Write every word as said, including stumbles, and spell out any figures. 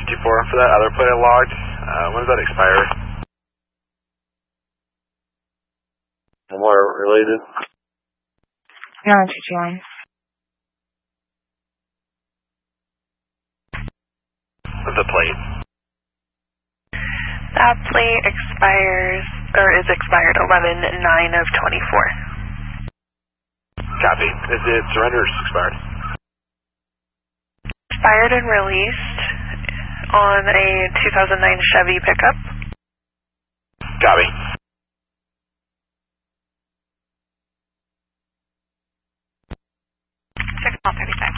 fifty-four for that other plate I logged. Uh, when does that expire? More related? You're on T T line. The plate. That plate expires, or is expired eleven nine of twenty-four. Copy. Is it surrender or expired? Expired and released on a two thousand nine Chevy pickup. Copy. six thirty-six.